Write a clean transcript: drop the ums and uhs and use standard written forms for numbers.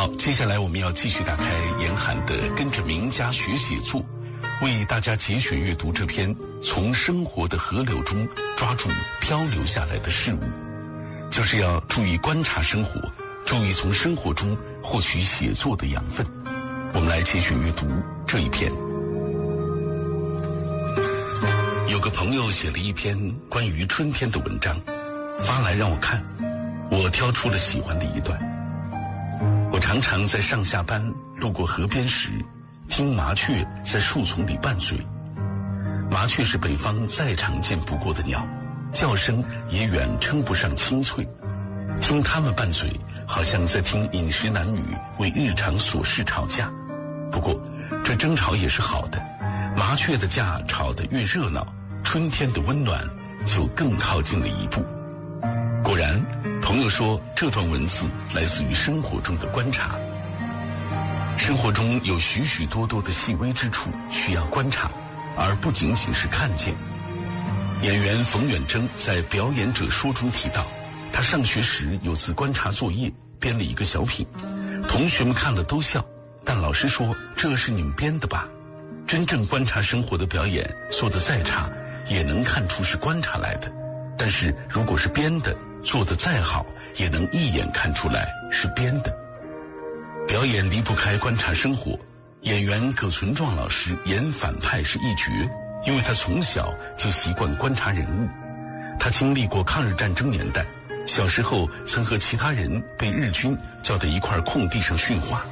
好，接下来我们要继续打开严寒的跟着名家学写作，为大家节选阅读这篇从生活的河流中抓住漂流下来的事物，就是要注意观察生活，注意从生活中获取写作的养分。我们来节选阅读这一篇。有个朋友写了一篇关于春天的文章，发来让我看，我挑出了喜欢的一段。我常常在上下班路过河边时，听麻雀在树丛里拌嘴。麻雀是北方再常见不过的鸟，叫声也远称不上清脆。听它们拌嘴，好像在听饮食男女为日常琐事吵架。不过这争吵也是好的，麻雀的架吵得越热闹，春天的温暖就更靠近了一步。果然，朋友说这段文字来自于生活中的观察。生活中有许许多多的细微之处需要观察，而不仅仅是看见。演员冯远征在《表演者说》中提到，他上学时有次观察作业，编了一个小品，同学们看了都笑，但老师说这是你们编的吧？真正观察生活的表演做得再差，也能看出是观察来的，但是如果是编的，做得再好，也能一眼看出来是编的。表演离不开观察生活，演员葛存壮老师演反派是一绝，因为他从小就习惯观察人物。他经历过抗日战争年代，小时候曾和其他人被日军叫到一块空地上训话，